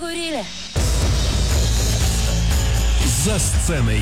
Покурили. За сценой.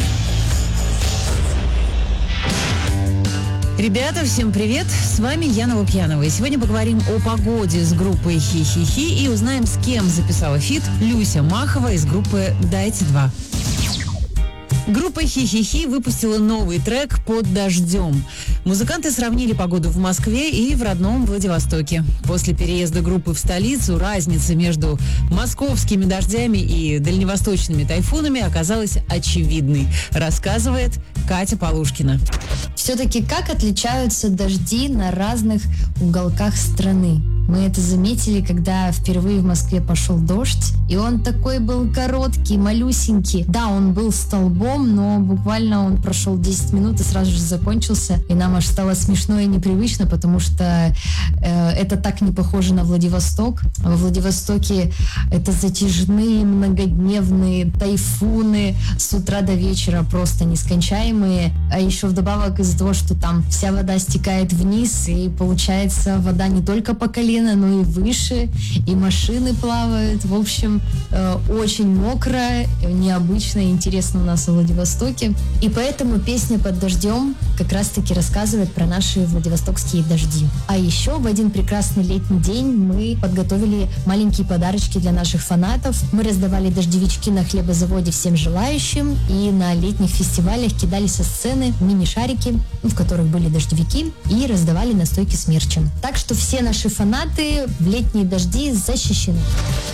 Ребята, всем привет! С вами Яна Лукьянова. И сегодня поговорим о погоде с группой Хи-Хи-Хи и узнаем, с кем записала фит Люся Махова из группы «Дайте 2». Группа Хи-Хи-Хи выпустила новый трек «Под дождем». Музыканты сравнили погоду в Москве и в родном Владивостоке. После переезда группы в столицу разница между московскими дождями и дальневосточными тайфунами оказалась очевидной, рассказывает Катя Полушкина. Все-таки как отличаются дожди на разных уголках страны? Мы это заметили, когда впервые в Москве пошел дождь, и он такой был короткий, малюсенький. Да, он был столбом, но буквально он прошел 10 минут и сразу же закончился, и нам аж стало смешно и непривычно, потому что это так не похоже на Владивосток. Во Владивостоке это затяжные многодневные тайфуны с утра до вечера, просто нескончаемые, а еще вдобавок из-за того, что там вся вода стекает вниз, и получается вода не только по колено, но и выше, и машины плавают. В общем, очень мокро, необычно и интересно у нас в Владивостоке. И поэтому песня «Под дождем» как раз-таки рассказывает про наши владивостокские дожди. А еще в один прекрасный летний день мы подготовили маленькие подарочки для наших фанатов. Мы раздавали дождевички на хлебозаводе всем желающим, и на летних фестивалях кидали со сцены мини-шарики, в которых были дождевики, и раздавали настойки с мерчем. Так что все наши фанаты в летние дожди защищены.